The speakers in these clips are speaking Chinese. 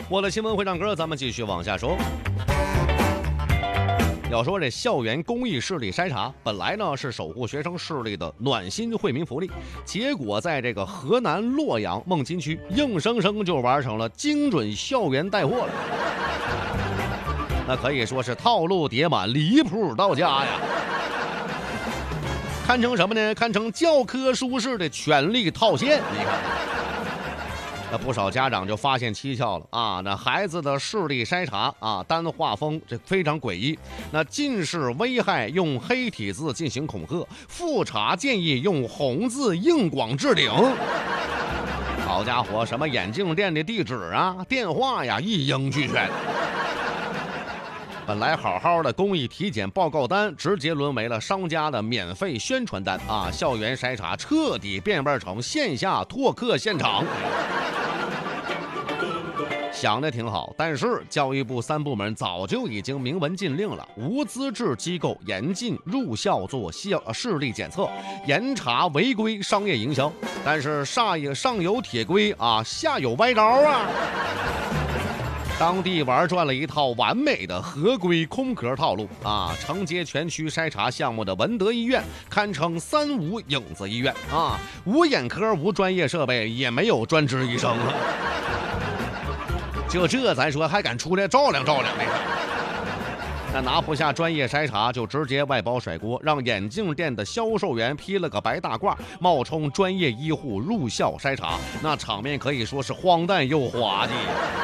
我的新闻会唱歌，咱们继续往下说。要说这校园公益视力筛查，本来呢是守护学生视力的暖心惠民福利，结果在这个河南洛阳孟津区，硬生生就玩成了精准校园带货了。那可以说是套路叠满，离谱到家呀！堪称什么呢？堪称教科书式的全力套现。你看。那不少家长就发现蹊跷了啊！那孩子的视力筛查啊，单画风这非常诡异。那近视危害用黑体字进行恐吓，复查建议用红字硬广置顶。好家伙，什么眼镜店的地址啊、电话呀，一应俱全。本来好好的公益体检报告单，直接沦为了商家的免费宣传单啊！校园筛查彻底变味成线下拓客现场。想的挺好，但是教育部3部门早就已经明文禁令了，无资质机构严禁入校做视力检测，严查违规商业营销。但是上有铁规啊，下有歪招啊。当地玩转了一套完美的合规空壳套路啊！承接全区筛查项目的文德医院堪称3无影子医院啊，无眼科、无专业设备，也没有专职医生啊。就这咱说还敢出来照亮照亮那拿不下专业筛查，就直接外包甩锅，让眼镜店的销售员披了个白大褂，冒充专业医护入校筛查，那场面可以说是荒诞又滑稽。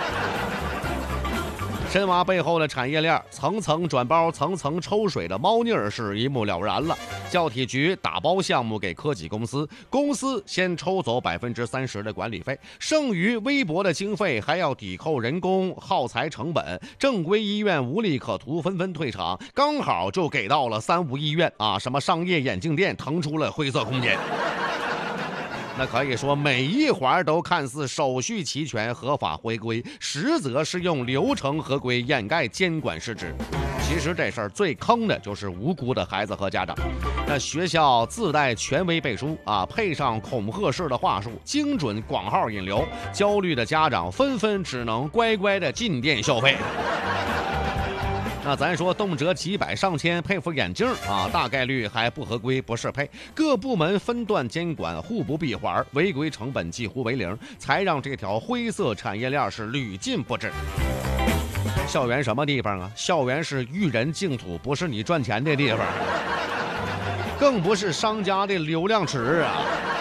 深挖背后的产业链，层层转包、层层抽水的猫腻儿是一目了然了。教体局打包项目给科技公司，公司先抽走30%的管理费，剩余微薄的经费还要抵扣人工、耗材成本。正规医院无利可图，纷纷退场，刚好就给到了3无医院啊，什么商业眼镜店腾出了灰色空间。那可以说每一环都看似手续齐全、合法回归，实则是用流程合规掩盖监管失职。其实这事儿最坑的就是无辜的孩子和家长。那学校自带权威背书啊，配上恐吓式的话术，精准广号引流，焦虑的家长纷纷只能乖乖的进店消费。那咱说动辄几百上千配副眼镜啊，大概率还不合规不适配，各部门分段监管，互不闭环，违规成本几乎为0，才让这条灰色产业链是屡禁不止。校园什么地方啊？校园是育人净土，不是你赚钱的地方，更不是商家的流量池啊，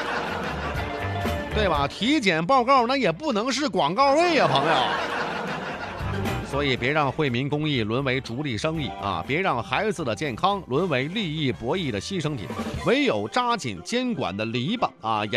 对吧？体检报告那也不能是广告位啊，朋友。所以别让惠民公益沦为逐利生意啊！别让孩子的健康沦为利益博弈的牺牲品，唯有扎紧监管的篱笆啊！